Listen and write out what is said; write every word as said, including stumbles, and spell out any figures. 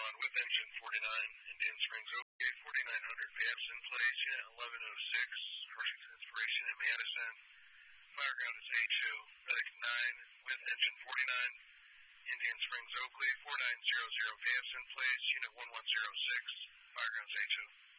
one with engine forty-nine, Indian Springs, okay, forty-nine hundred, V F's in place, unit eleven oh six, first inspiration in Madison, fire ground is A two, medic nine with engine forty-nine, Indian Springs, Oakley, four nine zero zero, V F's in place, unit one one zero six, fire ground is A two.